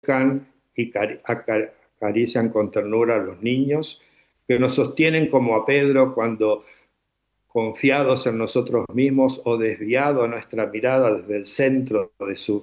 y acarician con ternura a los niños, que nos sostienen como a Pedro cuando confiados en nosotros mismos o desviado nuestra mirada desde el centro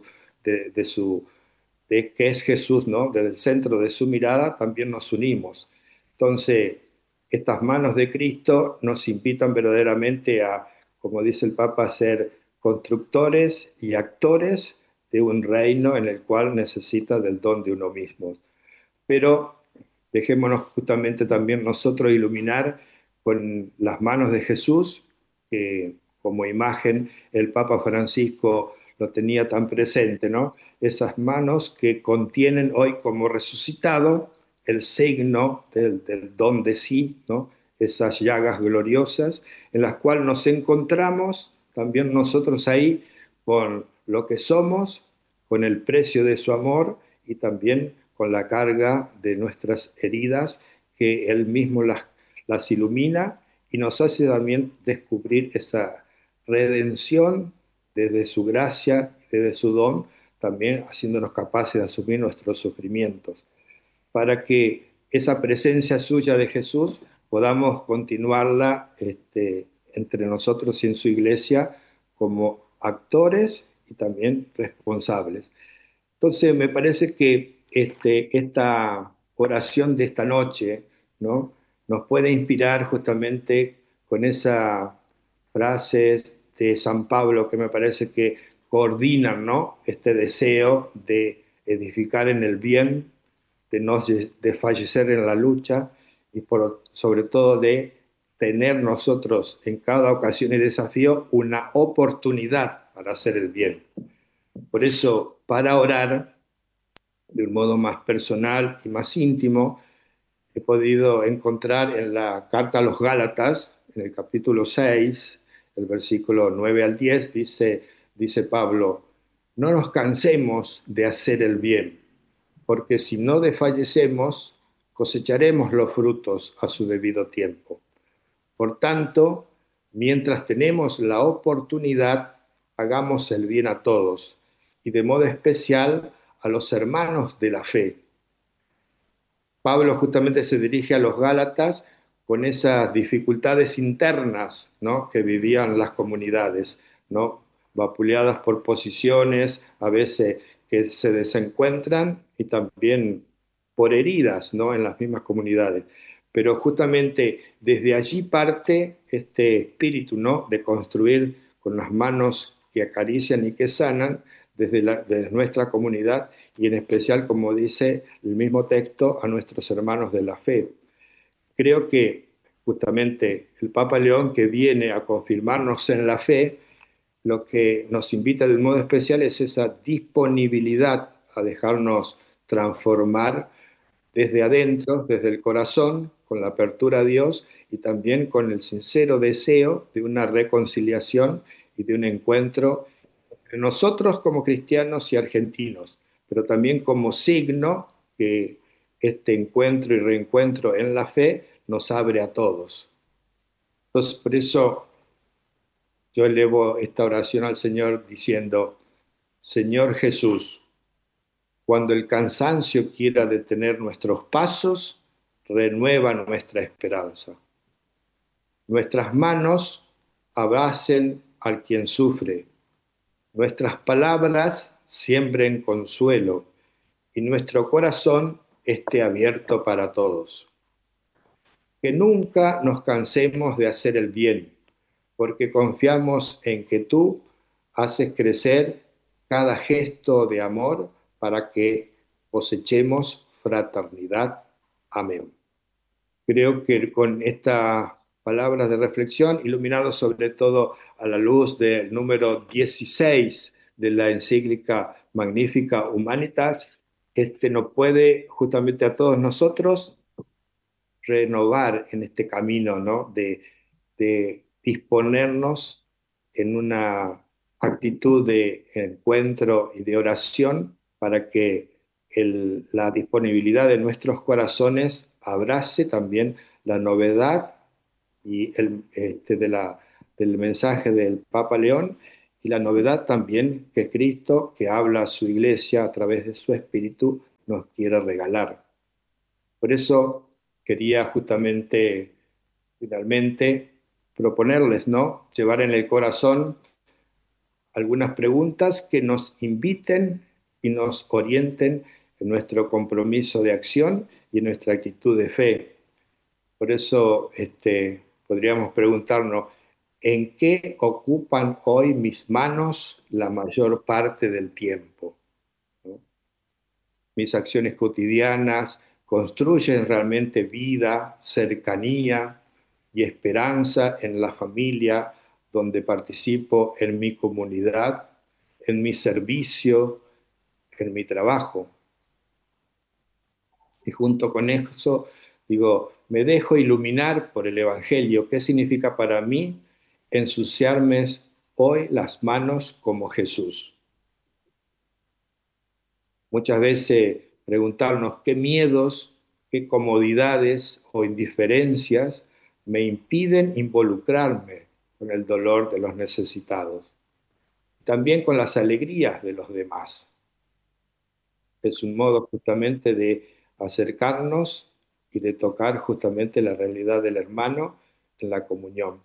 de su, que es Jesús, ¿no? Desde el centro de su mirada también nos unimos. Entonces, estas manos de Cristo nos invitan verdaderamente a, como dice el Papa, a ser constructores y actores de un reino en el cual necesita del don de uno mismo. Pero dejémonos justamente también nosotros iluminar con las manos de Jesús, que como imagen el Papa Francisco lo tenía tan presente, ¿no? Esas manos que contienen hoy como resucitado el signo del don de sí, ¿no? Esas llagas gloriosas en las cuales nos encontramos también nosotros ahí con lo que somos, con el precio de su amor y también con la carga de nuestras heridas, que Él mismo las ilumina y nos hace también descubrir esa redención desde su gracia, desde su don, también haciéndonos capaces de asumir nuestros sufrimientos, para que esa presencia suya de Jesús podamos continuarla entre nosotros y en su iglesia como actores y también responsables. Entonces, me parece que esta oración de esta noche, ¿no? Nos puede inspirar justamente con esa frase de San Pablo que me parece que coordinan, ¿no? Este deseo de edificar en el bien, de no desfallecer en la lucha y sobre todo de tener nosotros en cada ocasión y desafío una oportunidad para hacer el bien. Por eso, para orar de un modo más personal y más íntimo, he podido encontrar en la carta a los Gálatas, en el capítulo 6, el versículo 9 al 10, dice Pablo, no nos cansemos de hacer el bien, porque si no desfallecemos, cosecharemos los frutos a su debido tiempo. Por tanto, mientras tenemos la oportunidad, hagamos el bien a todos y de modo especial a los hermanos de la fe. Pablo justamente se dirige a los Gálatas con esas dificultades internas, ¿no? Que vivían las comunidades, ¿no? Vapuleadas por posiciones, a veces que se desencuentran y también por heridas, ¿no? En las mismas comunidades. Pero justamente desde allí parte este espíritu, ¿no? De construir con las manos que acarician y que sanan desde nuestra comunidad y en especial, como dice el mismo texto, a nuestros hermanos de la fe. Creo que justamente el Papa León, que viene a confirmarnos en la fe, lo que nos invita de un modo especial es esa disponibilidad a dejarnos transformar desde adentro, desde el corazón, con la apertura a Dios y también con el sincero deseo de una reconciliación y de un encuentro entre nosotros como cristianos y argentinos, pero también como signo que este encuentro y reencuentro en la fe nos abre a todos. Entonces, por eso yo elevo esta oración al Señor diciendo, Señor Jesús, cuando el cansancio quiera detener nuestros pasos, renueva nuestra esperanza. Nuestras manos abracen al quien sufre, nuestras palabras siembren consuelo y nuestro corazón esté abierto para todos. Que nunca nos cansemos de hacer el bien, porque confiamos en que tú haces crecer cada gesto de amor para que cosechemos fraternidad. Amén. Creo que con estas palabras de reflexión, iluminados sobre todo a la luz del número 16 de la encíclica Magnificat Humanitas, nos puede justamente a todos nosotros renovar en este camino, ¿no? De disponernos en una actitud de encuentro y de oración para que la disponibilidad de nuestros corazones abrace también la novedad y del mensaje del Papa León y la novedad también que Cristo, que habla a su iglesia a través de su Espíritu, nos quiere regalar. Por eso quería justamente, finalmente, proponerles, ¿no? Llevar en el corazón algunas preguntas que nos inviten y nos orienten en nuestro compromiso de acción y en nuestra actitud de fe. Por eso podríamos preguntarnos, ¿en qué ocupan hoy mis manos la mayor parte del tiempo? ¿No? Mis acciones cotidianas construyen realmente vida, cercanía y esperanza en la familia donde participo, en mi comunidad, en mi servicio, en mi trabajo. Y junto con eso, digo, me dejo iluminar por el Evangelio. ¿Qué significa para mí ensuciarme hoy las manos como Jesús? Muchas veces preguntarnos qué miedos, qué comodidades o indiferencias me impiden involucrarme con el dolor de los necesitados, también con las alegrías de los demás. Es un modo justamente de acercarnos y de tocar justamente la realidad del hermano en la comunión.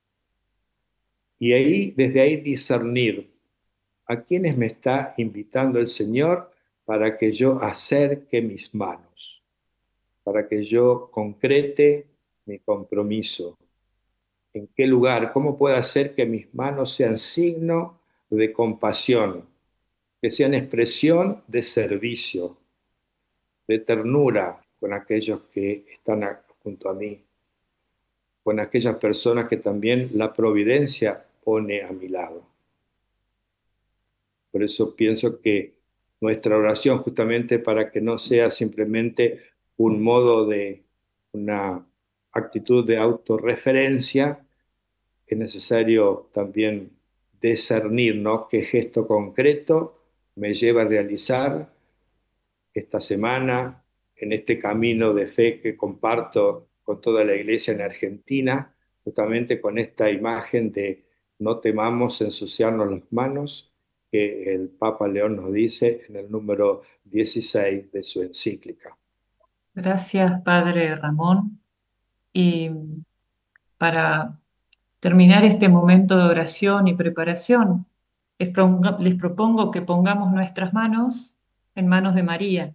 Y ahí, desde ahí discernir a quiénes me está invitando el Señor para que yo acerque mis manos, para que yo concrete mi compromiso. ¿En qué lugar? ¿Cómo puedo hacer que mis manos sean signo de compasión, que sean expresión de servicio, de ternura con aquellos que están junto a mí, con aquellas personas que también la providencia pone a mi lado? Por eso pienso que nuestra oración, justamente para que no sea simplemente un modo de una actitud de autorreferencia, es necesario también discernir, ¿no?, qué gesto concreto me lleva a realizar esta semana, en este camino de fe que comparto con toda la iglesia en Argentina, justamente con esta imagen de no temamos ensuciarnos las manos, que el Papa León nos dice en el número 16 de su encíclica. Gracias, Padre Ramón. Y para terminar este momento de oración y preparación, les propongo que pongamos nuestras manos en manos de María,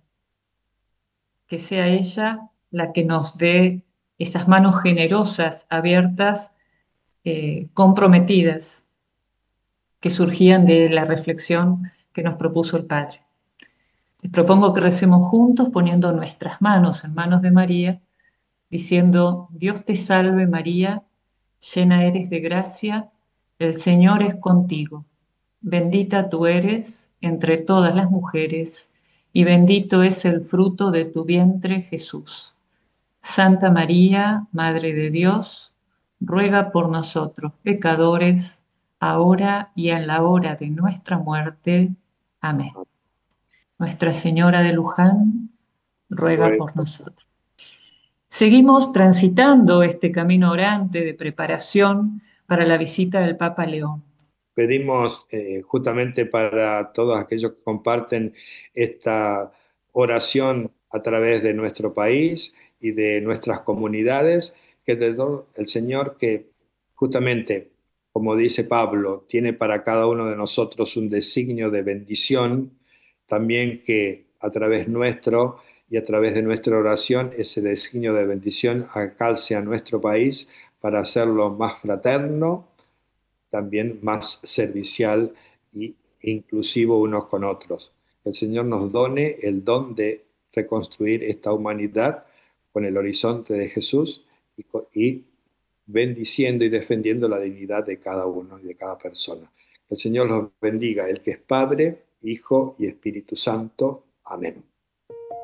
que sea ella la que nos dé esas manos generosas, abiertas, comprometidas, que surgían de la reflexión que nos propuso el Padre. Les propongo que recemos juntos poniendo nuestras manos en manos de María, diciendo: Dios te salve María, llena eres de gracia, el Señor es contigo. Bendita tú eres entre todas las mujeres, y bendito es el fruto de tu vientre, Jesús. Santa María, Madre de Dios, ruega por nosotros pecadores, ahora y en la hora de nuestra muerte. Amén. Nuestra Señora de Luján, ruega por nosotros. Seguimos transitando este camino orante de preparación para la visita del Papa León. Pedimos justamente para todos aquellos que comparten esta oración a través de nuestro país y de nuestras comunidades, que el Señor, que justamente, como dice Pablo, tiene para cada uno de nosotros un designio de bendición, también que a través nuestro y a través de nuestra oración ese designio de bendición alcance a nuestro país para hacerlo más fraterno, también más servicial e inclusivo unos con otros. Que el Señor nos done el don de reconstruir esta humanidad con el horizonte de Jesús y bendiciendo y defendiendo la dignidad de cada uno y de cada persona. Que el Señor los bendiga, el que es Padre, Hijo y Espíritu Santo. Amén.